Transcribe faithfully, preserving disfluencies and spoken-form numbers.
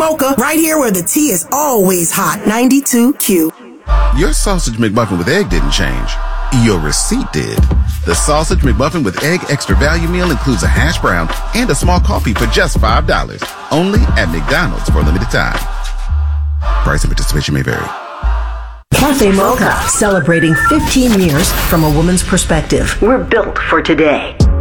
Mocha, right here where the tea is always hot. ninety-two Q. Your sausage McMuffin with egg didn't change. Your receipt did. The Sausage McMuffin with Egg Extra Value Meal includes a hash brown and a small coffee for just five dollars. Only at McDonald's for a limited time. Price and participation may vary. Cafe Mocha, celebrating fifteen years from a woman's perspective. We're built for today.